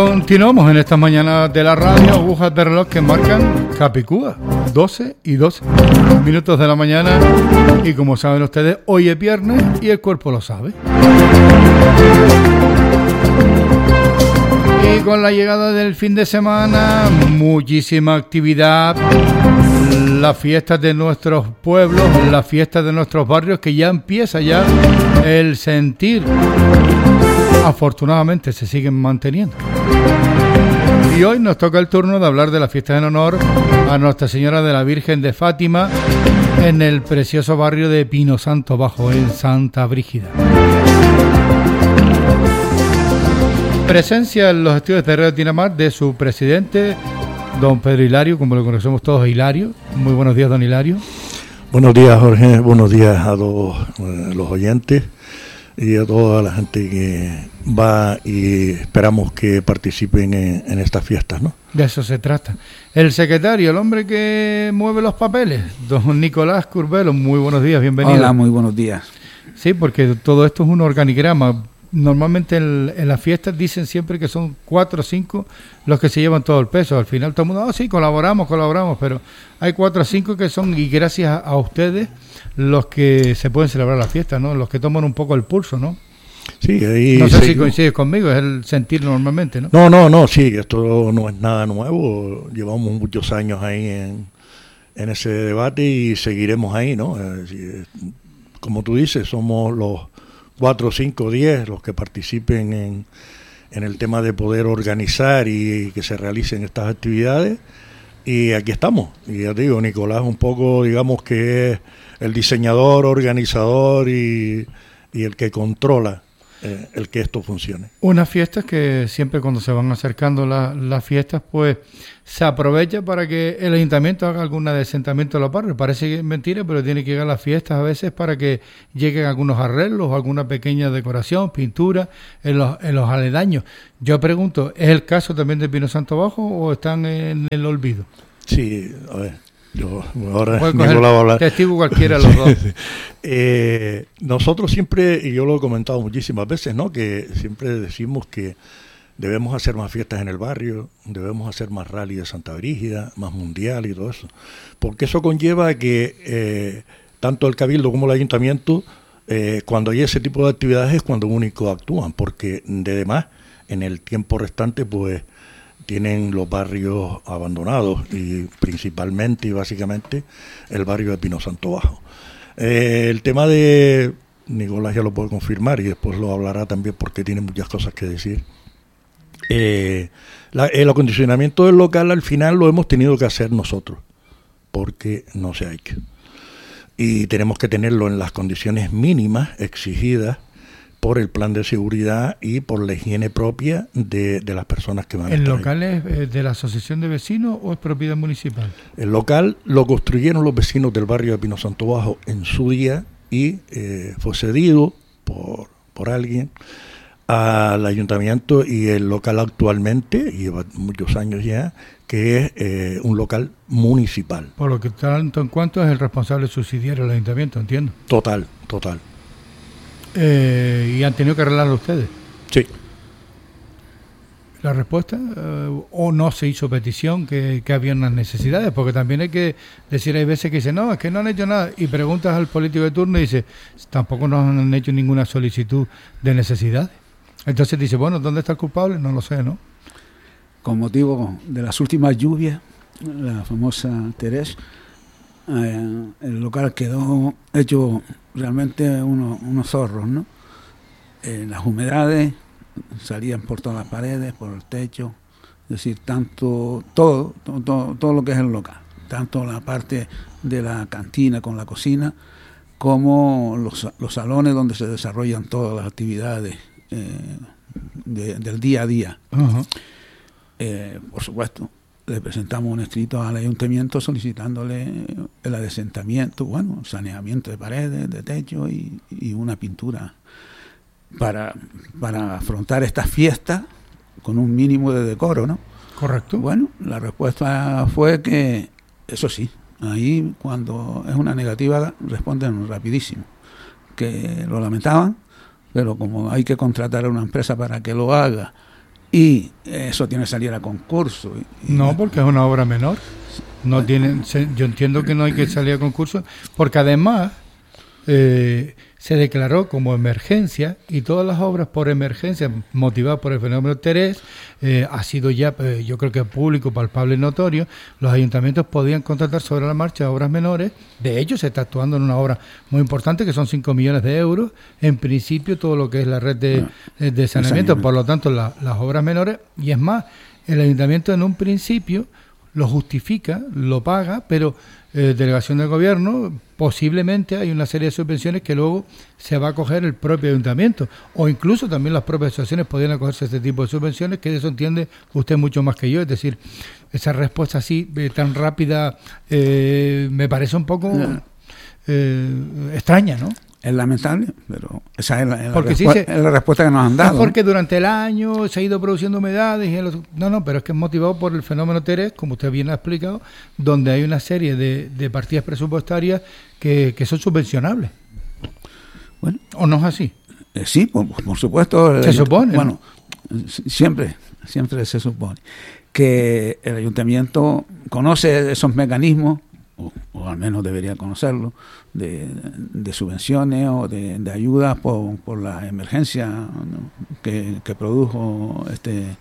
Continuamos en esta mañana de la radio, agujas de reloj que marcan Capicúa, 12 y 12 minutos de la mañana, y como saben ustedes, hoy es viernes y el cuerpo lo sabe. Y con la llegada del fin de semana, muchísima actividad, las fiestas de nuestros pueblos, las fiestas de nuestros barrios, que ya empieza ya el sentir. Afortunadamente se siguen manteniendo. Y hoy nos toca el turno de hablar de la fiesta en honor a Nuestra Señora de la Virgen de Fátima en el precioso barrio de Pino Santo Bajo, en Santa Brígida. Presencia en los estudios de Radio Dinamar de su presidente, don Pedro Hilario, como lo conocemos todos, Hilario. Muy buenos días, don Hilario. Buenos días, Jorge. Buenos días a todos los oyentes y a toda la gente que va, y esperamos que participen en estas fiestas, ¿no? De eso se trata. El secretario, el hombre que mueve los papeles, don Nicolás Curbelo, muy buenos días, bienvenido. Hola, muy buenos días. Sí, porque todo esto es un organigrama. Normalmente en las fiestas dicen siempre que son 4 o 5 los que se llevan todo el peso. Al final todo el mundo, sí, colaboramos, pero hay 4 o 5 que son, y gracias a ustedes, los que se pueden celebrar la fiesta, ¿no? Los que toman un poco el pulso, ¿no? Sí, ahí no sé si coincides conmigo, es el sentir normalmente, ¿no? No, sí, esto no es nada nuevo. Llevamos muchos años ahí en ese debate y seguiremos ahí, ¿no? Como tú dices, somos los 4, 5, 10 los que participen en el tema de poder organizar y que se realicen estas actividades, y aquí estamos. Y ya te digo, Nicolás un poco, digamos que es el diseñador, organizador y el que controla el que esto funcione. Unas fiestas que siempre cuando se van acercando las fiestas, pues se aprovecha para que el ayuntamiento haga algún adesentamiento de los barrios. Parece mentira, pero tiene que llegar a las fiestas a veces para que lleguen algunos arreglos, alguna pequeña decoración, pintura en los aledaños. Yo pregunto, ¿es el caso también de Pino Santo Bajo o están en el olvido? Sí, a ver, yo ahora Nicolás va a hablar. Testigo cualquiera de los dos. Nosotros siempre, y yo lo he comentado muchísimas veces, ¿no?, que siempre decimos que debemos hacer más fiestas en el barrio, debemos hacer más rally de Santa Brígida, más mundial y todo eso, porque eso conlleva que tanto el Cabildo como el Ayuntamiento, cuando hay ese tipo de actividades es cuando único actúan, porque de demás, en el tiempo restante, pues tienen los barrios abandonados, y principalmente y básicamente el barrio de Pino Santo Bajo. El tema de Nicolás ya lo puede confirmar y después lo hablará también porque tiene muchas cosas que decir. El acondicionamiento del local al final lo hemos tenido que hacer nosotros porque no se ha hecho, y tenemos que tenerlo en las condiciones mínimas exigidas por el plan de seguridad y por la higiene propia de las personas que van a estar. ¿El local es de la asociación de vecinos o es propiedad municipal? El local lo construyeron los vecinos del barrio de Pino Santo Bajo en su día y fue cedido por alguien al ayuntamiento, y el local actualmente lleva muchos años ya que es un local municipal. Por lo que tanto en cuanto es el responsable subsidiario del ayuntamiento, entiendo. Total. ¿Y han tenido que arreglarlo ustedes? Sí. ¿La respuesta? ¿O no se hizo petición que había unas necesidades? Porque también hay que decir, hay veces que dicen, no, es que no han hecho nada, y preguntas al político de turno y dice, tampoco nos han hecho ninguna solicitud de necesidades. Entonces dice, bueno, ¿dónde está el culpable? No lo sé, ¿no? Con motivo de las últimas lluvias, la famosa Terés, el local quedó hecho realmente unos zorros, ¿no? Las humedades salían por todas las paredes, por el techo, es decir, todo lo que es el local, tanto la parte de la cantina con la cocina, como los salones donde se desarrollan todas las actividades del día a día. Uh-huh. Por supuesto, le presentamos un escrito al ayuntamiento solicitándole el adesentamiento, saneamiento de paredes, de techo y una pintura para afrontar estas fiestas con un mínimo de decoro, ¿no? Correcto. Bueno, la respuesta fue que, eso sí, ahí cuando es una negativa responden rapidísimo, que lo lamentaban, pero como hay que contratar a una empresa para que lo haga y eso tiene que salir a concurso. No, porque es una obra menor. No tienen, yo entiendo que no hay que salir a concurso, porque además se declaró como emergencia, y todas las obras por emergencia motivadas por el fenómeno Terés ha sido ya, yo creo que público, palpable y notorio. Los ayuntamientos podían contratar sobre la marcha obras menores. De hecho, se está actuando en una obra muy importante que son 5 millones de euros, en principio todo lo que es la red de saneamiento, por lo tanto las obras menores, y es más, el ayuntamiento en un principio lo justifica, lo paga, pero delegación del gobierno, posiblemente hay una serie de subvenciones que luego se va a acoger el propio ayuntamiento, o incluso también las propias asociaciones podrían acogerse a este tipo de subvenciones, que eso entiende usted mucho más que yo. Es decir, esa respuesta así tan rápida me parece un poco extraña, ¿no? Es lamentable, pero esa es es la respuesta que nos han dado. Es porque durante el año se ha ido produciendo humedades. Pero es que es motivado por el fenómeno Terés, como usted bien ha explicado, donde hay una serie de partidas presupuestarias que son subvencionables. Bueno, ¿o no es así? Sí, por supuesto. Se supone. Bueno, ¿no? siempre se supone que el ayuntamiento conoce esos mecanismos, o al menos debería conocerlo, de subvenciones o de ayudas por la emergencia, ¿no? que produjo este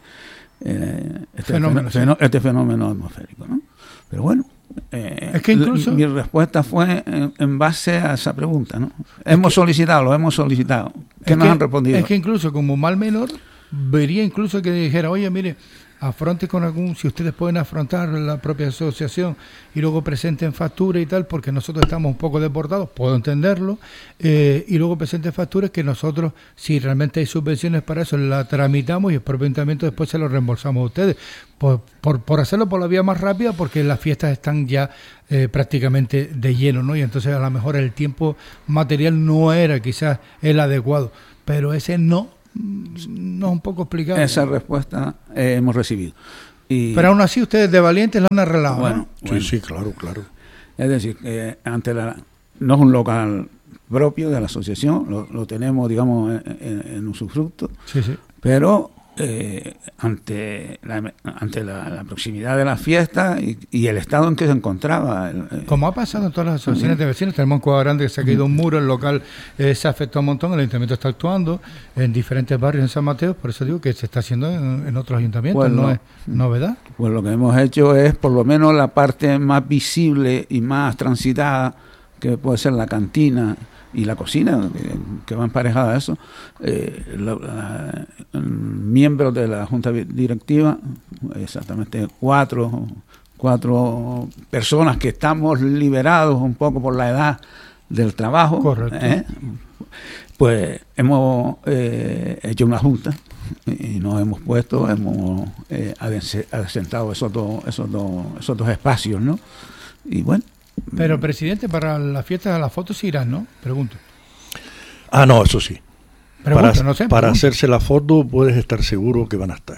fenómeno atmosférico, ¿no? Pero bueno, es que incluso mi respuesta fue en base a esa pregunta, ¿no? Lo hemos solicitado. ¿Qué nos han respondido? Es que incluso como mal menor, vería incluso que dijera, oye, mire, afronte si ustedes pueden afrontar la propia asociación y luego presenten factura y tal, porque nosotros estamos un poco desbordados, puedo entenderlo, y luego presenten facturas que nosotros, si realmente hay subvenciones para eso, la tramitamos y el propio ayuntamiento después se lo reembolsamos a ustedes, por hacerlo por la vía más rápida, porque las fiestas están ya prácticamente de lleno, ¿no? Y entonces a lo mejor el tiempo material no era quizás el adecuado, pero ese no es un poco explicado. Esa respuesta hemos recibido. Pero aún así ustedes de valientes la han arreglado. Bueno. Sí, claro. Es decir, no es un local propio de la asociación, lo tenemos, digamos, en usufructo, sí. Pero ante la proximidad de la fiesta y el estado en que se encontraba. Como ha pasado en todas las asociaciones de vecinos, tenemos en Cueva Grande que se ha caído un muro, el local se afectó un montón, el ayuntamiento está actuando en diferentes barrios en San Mateo, por eso digo que se está haciendo en otros ayuntamientos, pues no es novedad. Pues lo que hemos hecho es por lo menos la parte más visible y más transitada, que puede ser la cantina y la cocina, que va emparejada a eso. Miembros de la Junta Directiva, exactamente cuatro personas que estamos liberados un poco por la edad del trabajo. Correcto. Pues hemos hecho una junta y nos hemos asentado esos dos espacios, ¿no? Y bueno. Pero, presidente, para las fiestas de las fotos sí irán, ¿no? Pregunto. No, eso sí. Pregunto, para hacerse la foto puedes estar seguro que van a estar.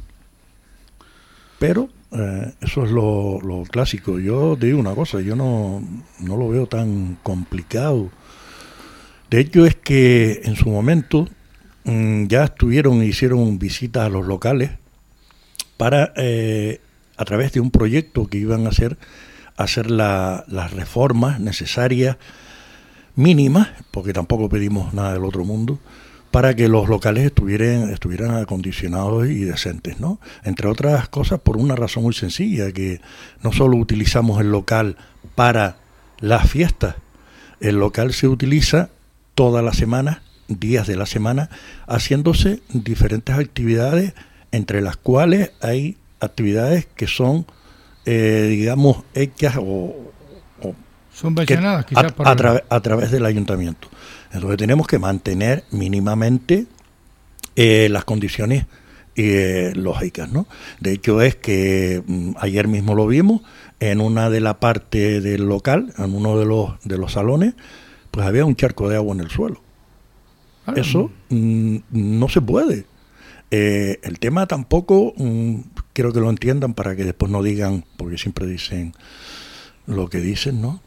Pero eso es lo clásico. Yo te digo una cosa, yo no lo veo tan complicado. De hecho es que en su momento ya hicieron visitas a los locales para, a través de un proyecto que iban a hacer las reformas necesarias, mínimas, porque tampoco pedimos nada del otro mundo, para que los locales estuvieran acondicionados y decentes, ¿no? Entre otras cosas, por una razón muy sencilla, que no solo utilizamos el local para las fiestas, el local se utiliza toda la semana, días de la semana, haciéndose diferentes actividades, entre las cuales hay actividades que son digamos, hechas o subvencionadas quizás a través del ayuntamiento. Entonces tenemos que mantener mínimamente las condiciones lógicas, ¿no? De hecho es que ayer mismo lo vimos en una de la parte del local, en uno de los salones, pues había un charco de agua en el suelo. Eso no se puede. El tema tampoco quiero que lo entiendan para que después no digan, porque siempre dicen lo que dicen, ¿no?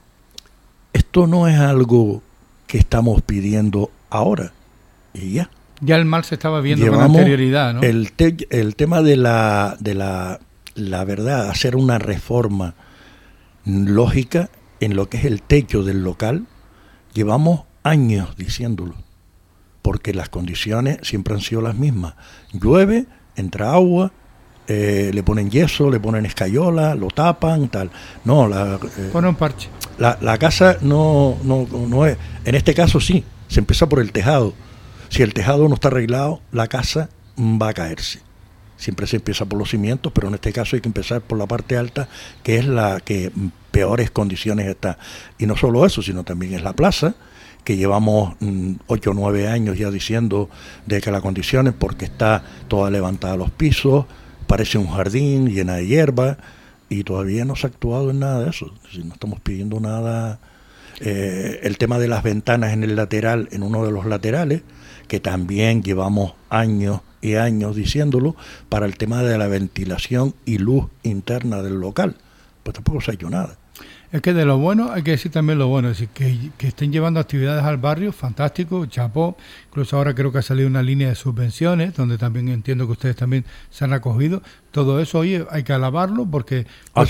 Esto no es algo que estamos pidiendo ahora y ya. Ya el mal se estaba viendo con anterioridad, ¿no? El tema de la verdad, hacer una reforma lógica en lo que es el techo del local, llevamos años diciéndolo, porque las condiciones siempre han sido las mismas. Llueve, entra agua, le ponen yeso, le ponen escayola, lo tapan, tal. No, pone un parche. La casa no es. En este caso sí, se empieza por el tejado. Si el tejado no está arreglado, la casa va a caerse. Siempre se empieza por los cimientos, pero en este caso hay que empezar por la parte alta, que es la que peores condiciones está. Y no solo eso, sino también es la plaza, que llevamos 8 o 9 años ya diciendo de que las condiciones, porque está toda levantada a los pisos, parece un jardín llena de hierba, y todavía no se ha actuado en nada de eso. No estamos pidiendo nada. El tema de las ventanas en el lateral, en uno de los laterales, que también llevamos años y años diciéndolo, para el tema de la ventilación y luz interna del local, pues tampoco se ha hecho nada. Es que de lo bueno hay que decir también lo bueno, es decir, que estén llevando actividades al barrio, fantástico, chapó. Incluso ahora creo que ha salido una línea de subvenciones, donde también entiendo que ustedes también se han acogido. Todo eso, oye, hay que alabarlo porque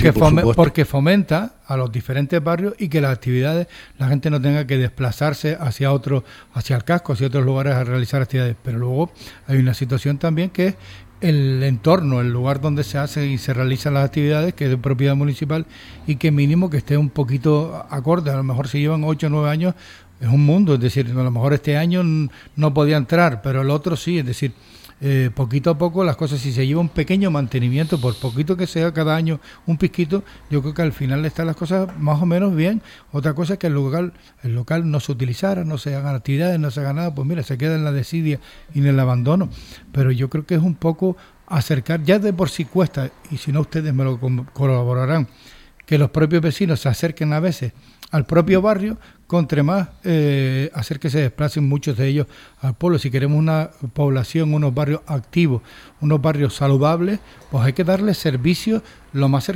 fomenta a los diferentes barrios y que las actividades, la gente no tenga que desplazarse hacia el casco, hacia otros lugares a realizar actividades. Pero luego hay una situación también que es el entorno, el lugar donde se hacen y se realizan las actividades, que es de propiedad municipal, y que mínimo que esté un poquito acorde. A lo mejor si llevan 8 o 9 años es un mundo, es decir, a lo mejor este año no podía entrar, pero el otro sí, es decir, poquito a poco las cosas, si se lleva un pequeño mantenimiento, por poquito que sea cada año un pizquito, yo creo que al final están las cosas más o menos bien. Otra cosa es que el local no se utilizara, no se hagan actividades, no se haga nada, pues mira, se queda en la desidia y en el abandono. Pero yo creo que es un poco acercar, ya de por sí cuesta, y si no ustedes me lo colaborarán, que los propios vecinos se acerquen a veces al propio barrio, contra más hacer que se desplacen muchos de ellos al pueblo. Si queremos una población, unos barrios activos, unos barrios saludables, pues hay que darles servicios lo más cerca